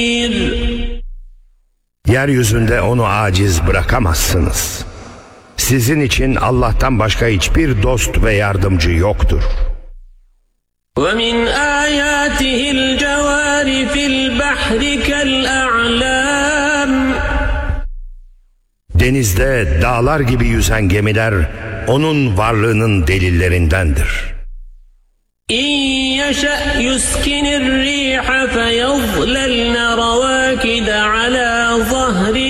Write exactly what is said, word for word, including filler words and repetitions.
Yeryüzünde onu aciz bırakamazsınız. Sizin için Allah'tan başka hiçbir dost ve yardımcı yoktur. وَمِنْ آيَاتِهِ الْجَوَارِ فِي الْبَحْرِ كَالْأَعْلَامِ Denizde dağlar gibi yüzen gemiler onun varlığının delillerindendir. إِنْ يَشَأْ يُسْكِنِ الرِّيحَ فَيَظْلَلْنَ رَوَاكِدَ عَلَى